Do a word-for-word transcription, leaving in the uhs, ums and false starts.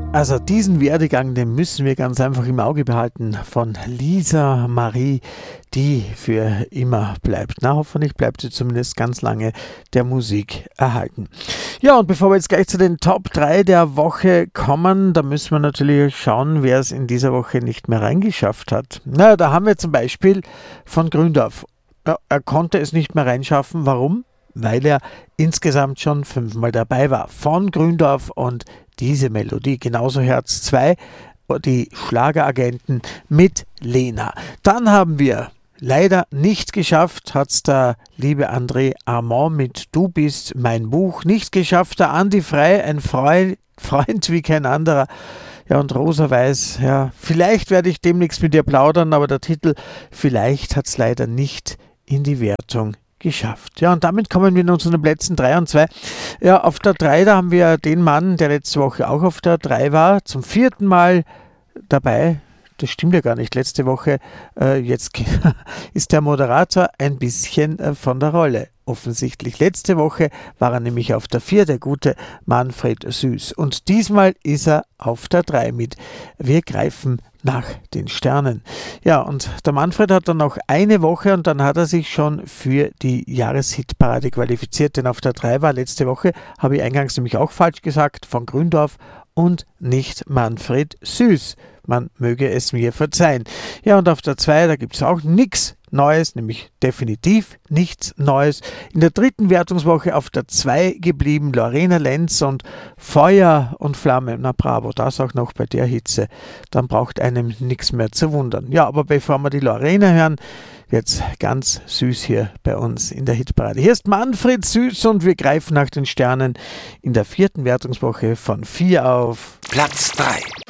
Also diesen Werdegang, den müssen wir ganz einfach im Auge behalten, von Lisa Marie, die für immer bleibt. Na, hoffentlich bleibt sie zumindest ganz lange der Musik erhalten. Ja, und bevor wir jetzt gleich zu den Top drei der Woche kommen, da müssen wir natürlich schauen, wer es in dieser Woche nicht mehr reingeschafft hat. Na, da haben wir zum Beispiel von Gründorf. Ja, er konnte es nicht mehr reinschaffen. Warum? Weil er insgesamt schon fünfmal dabei war. Von Gründorf und diese Melodie, genauso Herz zwei, die Schlageragenten mit Lena. Dann haben wir leider nicht geschafft, hat es der liebe André Armand mit Du bist mein Buch nicht geschafft. Der Andi Frey, ein Freund, Freund wie kein anderer. Ja, und Rosa Weiß, ja, vielleicht werde ich demnächst mit ihr plaudern, aber der Titel vielleicht hat es leider nicht in die Wertung geschafft. Ja, und damit kommen wir nun zu den Plätzen drei und zwei. Ja, auf der drei, da haben wir den Mann, der letzte Woche auch auf der drei war, zum vierten Mal dabei. Das stimmt ja gar nicht. Letzte Woche, äh, jetzt ist der Moderator ein bisschen äh, von der Rolle. Offensichtlich. Letzte Woche war er nämlich auf der vier, der gute Manfred Süß. Und diesmal ist er auf der drei mit Wir greifen nach den Sternen. Ja, und der Manfred hat dann noch eine Woche und dann hat er sich schon für die Jahreshitparade qualifiziert, denn auf der drei war letzte Woche, habe ich eingangs nämlich auch falsch gesagt, von Gründorf und nicht Manfred Süß. Man möge es mir verzeihen. Ja, und auf der zwei, da gibt es auch nichts Neues, nämlich definitiv nichts Neues. In der dritten Wertungswoche auf der zwei geblieben Lorena Lenz und Feuer und Flamme. Na bravo, das auch noch bei der Hitze. Dann braucht einem nichts mehr zu wundern. Ja, aber bevor wir die Lorena hören, wird's ganz süß hier bei uns in der Hitparade. Hier ist Manfred Süß und wir greifen nach den Sternen in der vierten Wertungswoche von vier auf Platz drei.